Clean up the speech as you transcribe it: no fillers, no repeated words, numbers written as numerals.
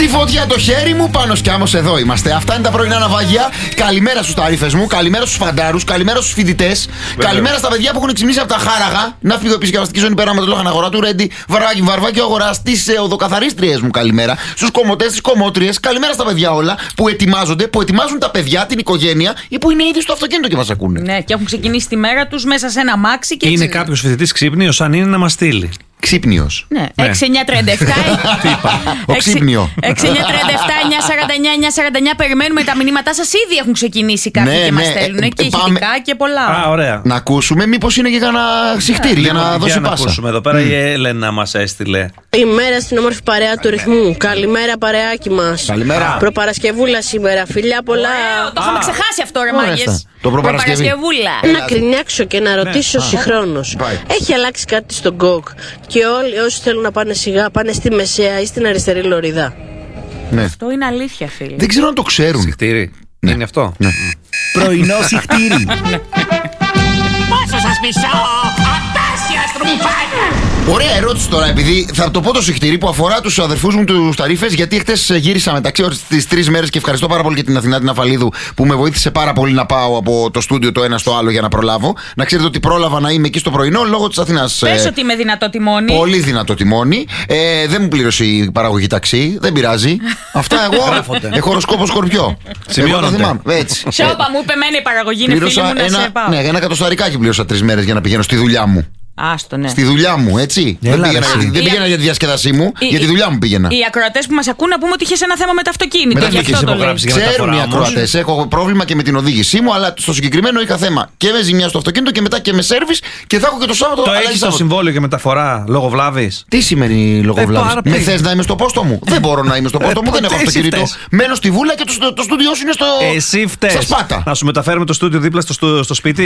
Στη φωτιά το χέρι μου, πάνω σκιάμος, εδώ είμαστε. Αυτά είναι τα πρωινά ναυάγια. Καλημέρα στους ταρίφες μου, καλημέρα στους φαντάρους, καλημέρα στους φοιτητές. Καλημέρα στα παιδιά που έχουν ξυπνήσει από τα χάραγα. Ναυπηγοεπισκευαστική ζώνη πέρα με το λόγο αγορά του Ρέντι. Βαρβάκι ο αγορά. Στις οδοκαθαρίστριες μου, καλημέρα. Στους κομμωτές, στις κομμότριες. Καλημέρα στα παιδιά όλα που ετοιμάζονται, που ετοιμάζουν τα παιδιά, την οικογένεια ή που είναι ήδη στο αυτοκίνητο και μας ακούνε. Ναι, και έχουν ξεκινήσει τη μέρα τους μέσα σε ένα μάξι και. Είναι κάποιος φοιτητής ξύπνιος, αν είναι να μας στείλει. Ξύπνιος. Ναι, 6937. Ο ξύπνιο. 6937-949-949. Περιμένουμε τα μηνύματά σας. Ήδη έχουν ξεκινήσει κάποιοι και μας στέλνουν και ηχητικά και πολλά. Α, ωραία. Να ακούσουμε, μήπως είναι και κανένα συχτήρι για να δώσει Για να πάσα. ακούσουμε εδώ πέρα, η Έλενα μας έστειλε. Ημέρα στην όμορφη παρέα του ρυθμού. Καλημέρα, παρεάκι μας. Καλημέρα. Προπαρασκευούλα σήμερα. Φιλιά πολλά. Ωραίο, το είχαμε ξεχάσει αυτό, ρε Ωραία μάγκες. αυτά. Το προπαρασκευή. Να κρινιάξω και να ρωτήσω συγχρόνως. Έχει αλλάξει κάτι στον γκοκ και όλοι όσοι θέλουν να πάνε σιγά πάνε στη μεσαία ή στην αριστερή λωρίδα? Ναι. Αυτό είναι αλήθεια, φίλε. Δεν ξέρω αν το ξέρουν. Συχτήρι. Ναι. Είναι αυτό. Ναι. Πρωινό συχτήρι. Πόσο σας μισώ, απέσια στρουμφάνια! Ωραία ερώτηση τώρα, επειδή θα το πω το συχτήρι που αφορά τους αδερφούς μου τους ταρίφες, γιατί χτες γύρισα μεταξύ τις 3 μέρες και ευχαριστώ πάρα πολύ και την Αθηνά την Αφαλίδου που με βοήθησε πάρα πολύ να πάω από το στούντιο το ένα στο άλλο για να προλάβω. Να ξέρετε ότι πρόλαβα να είμαι εκεί στο πρωινό λόγω της Αθηνάς. Πες ότι είμαι δυνατό τιμόνι. Πολύ δυνατό τιμόνι. Δεν μου πλήρωσε η παραγωγή ταξί, δεν πειράζει. Αυτά εγώ έχω χοροσκόπο Σκορπιό. Σημειώνονται. Έτσι. Σιώπα μου είπε εμένα η παραγωγή είναι φίλη μου να σε πάω. Ναι, ένα εκατοσταρικάκι πλήρωσα 3 μέρες για να πηγαίνω στη δουλειά μου. Άστο, ναι. Στη δουλειά μου, έτσι. Δεν πήγαινα για τη διασκέδασή μου, για τη δουλειά μου πήγαινα. Οι ακροατές που μας ακούν να πούμε ότι είχες ένα θέμα με το αυτοκίνητο. Μετά Γι' αυτό είχες το λέει. υπογράψει για Ξέρουν μεταφορά οι όμως. ακροατές. Έχω πρόβλημα και με την οδήγησή μου, αλλά στο συγκεκριμένο είχα θέμα και με ζημιά στο αυτοκίνητο και μετά και με σέρβις και θα έχω και το Σάββατο. Το αλλάζει έχεις το Σάββατο. συμβόλαιο και μεταφορά λόγω βλάβης? Τι σημαίνει λογοβλάβης? πάρα Με πολύ. θες να είμαι στο πόστο μου? Δεν μπορώ να είμαι στο πόστο μου, δεν έχω εσύ αυτοκίνητο. φταίς. Μένω στη Βούλα και το στούντιό σου είναι στο. Εσύ φταίς. Στα Σπάτα. Να σου μεταφέρουμε το στούντιο δίπλα στο σπίτι.